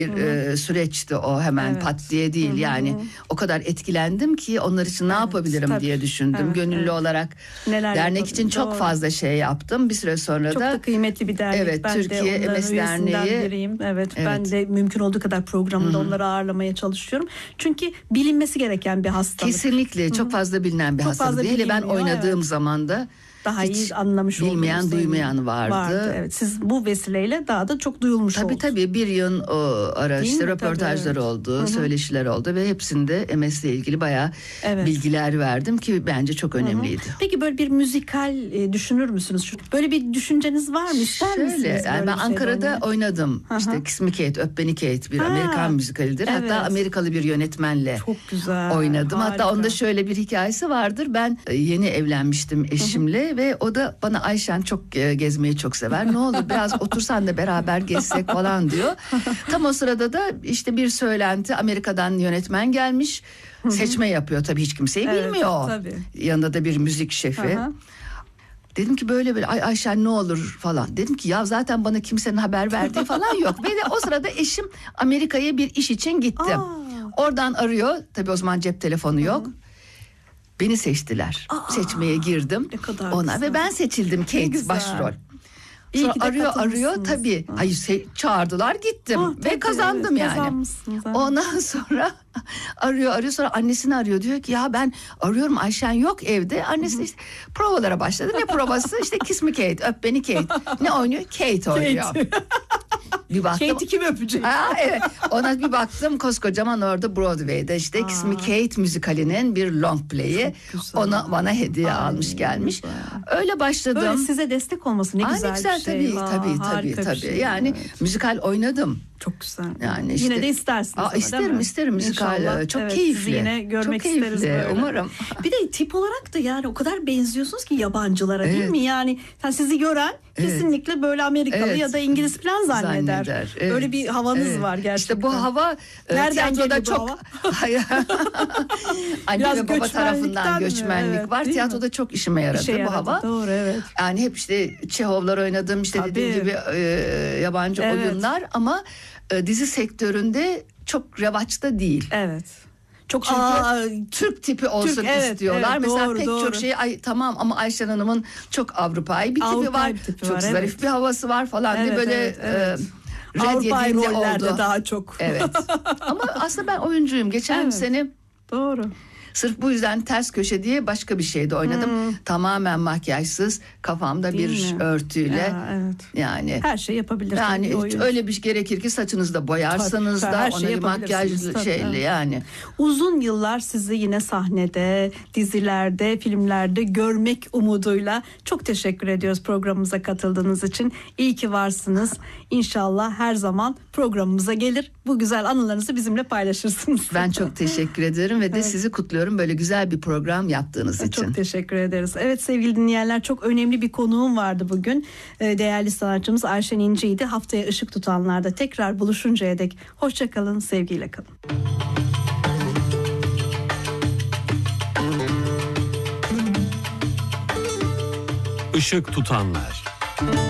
süreçti o, hemen Evet. pat diye değil. Yani o kadar etkilendim ki onlar için ne yapabilirim tabii. diye düşündüm. Evet, Gönüllü evet. olarak Neler dernek yapabilir, için çok doğru. fazla şey yaptım. Bir süre sonra Çok da kıymetli bir dernek. Evet, ben Türkiye de onların MS üyesinden Derneği. biriyim. Evet, Evet. ben de mümkün olduğu kadar programda onları ağırlamaya çalışıyorum. Çünkü bilinmesi gereken bir hastalık. Kesinlikle çok fazla bilinen bir Çok hastalık. fazla Hele ben bilinmiyor, oynadığım evet. zaman da Daha hiç iyi anlamış oldunuz. bilmeyen, duymayan vardı. Evet, siz bu vesileyle daha da çok duyulmuş Tabii oldunuz. tabii, bir yıl o ara Değil işte mi? röportajlar Tabii, evet. oldu, söyleşiler oldu ve hepsinde MS ile ilgili bayağı Evet. bilgiler verdim ki bence çok önemliydi. Peki böyle bir müzikal düşünür müsünüz? Böyle bir düşünceniz var mı? İster misiniz? Şöyle, yani böyle ben bir şeyde Ankara'da oynamayı? oynadım. İşte Kiss Me Kate, Öp Beni Kate bir Ha, Amerikan müzikalidir. evet. Hatta Amerikalı bir yönetmenle Çok güzel, oynadım. harika. Hatta onda şöyle bir hikayesi vardır. Ben yeni evlenmiştim eşimle ve o da bana, Ayşen çok gezmeyi çok sever. Ne olur biraz otursan da beraber gezsek falan diyor. Tam o sırada da işte bir söylenti, Amerika'dan yönetmen gelmiş. Seçme yapıyor, tabii hiç kimseyi Evet, bilmiyor. tabii. Yanında da bir müzik şefi. Aha. Dedim ki böyle ay Ayşen ne olur falan. Dedim ki ya zaten bana kimsenin haber verdiği falan yok. Ve de o sırada eşim Amerika'ya bir iş için gittim. Oradan arıyor. Tabii o zaman cep telefonu yok. Beni seçtiler. Seçmeye girdim. Ne kadar Ona güzel. ve ben seçildim, Ne Kate güzel. başrol. İyi Sonra ki de arıyor katılmışsınız. tabii. Hayır, çağırdılar, gittim ve Tabii, kazandım evet, yani. kazanmışsınız, evet. Ondan sonra arıyor sonra annesini arıyor, diyor ki ya ben arıyorum, Ayşen yok evde. Annesi işte provalara başladı. Ne provası? İşte Kiss Me Kate, Öp Beni Kate. Ne oynuyor? Kate oynuyor. Bir baktım. Kate'i kim öpecek? Evet. Ona bir baktım, koskocaman orada Broadway'de işte Kiss Me Kate müzikalinin bir long play'i. güzel. Ona bana hediye almış gelmiş. Öyle başladım. Böyle size destek olması ne güzel, Ne güzel, bir şey. tabii. Yani evet. müzikal oynadım. Çok güzel. Yani işte, yine de istersiniz ama, değil mi? isterim müzikal. İnşallah. Çok Evet, keyifli. sizi yine görmek çok isteriz keyifli, böyle. umarım. Bir de tip olarak da yani o kadar benziyorsunuz ki yabancılara, değil Evet. mi? Yani sizi gören kesinlikle böyle Amerikalı Evet. ya da İngiliz falan zanneder. Evet. Böyle bir havanız Evet. var gerçekten. İşte bu hava Nereden tiyatroda geliyor bu çok hava? Hayır. Anne Biraz ve baba göçmenlikten tarafından mi? göçmenlik Evet, var. değil mi? Tiyatroda çok işime yaradı İşe bu yaradı, hava. doğru, evet. Yani hep işte Çehovlar oynadım, işte dediğim Tabii. gibi yabancı Evet. oyunlar ama dizi sektöründe çok revaçta değil. Evet. Çok Türk tipi olsun evet, istiyorlar. evet, Mesela doğru, pek doğru. çok şey tamam ama Ayşen Hanım'ın çok Avrupa'yı bir tipi Avrupa'yı var. bir tipi çok var, zarif evet. bir havası var falan diye Evet, böyle evet. red Avrupa yediğim de rollerde oldu. daha çok. Evet. Ama aslında ben oyuncuyum. Geçen Evet. sene Doğru. sırf bu yüzden Ters Köşe diye başka bir şeyde oynadım. Tamamen makyajsız, kafamda Değil bir mi? örtüyle. Ya, evet. Yani Her şey yapabilir. yani tabii oyuncu. öyle bir şey gerekir ki saçınızı da boyarsanız Tabii, da her şeyi ona yapabilirsiniz, makyajlı tabii, şeyle evet. yani. Uzun yıllar sizi yine sahnede, dizilerde, filmlerde görmek umuduyla çok teşekkür ediyoruz programımıza katıldığınız için. İyi ki varsınız. İnşallah her zaman programımıza gelir. Bu güzel anılarınızı bizimle paylaşırsınız. Ben çok teşekkür ederim ve de sizi kutluyorum böyle güzel bir program yaptığınız için. Çok teşekkür ederiz. Evet sevgili dinleyenler, çok önemli bir konuğum vardı bugün. Değerli sanatçımız Ayşen İnce'ydi. Haftaya Işık Tutanlar'da tekrar buluşuncaya dek hoşça kalın, sevgiyle kalın. Işık Tutanlar.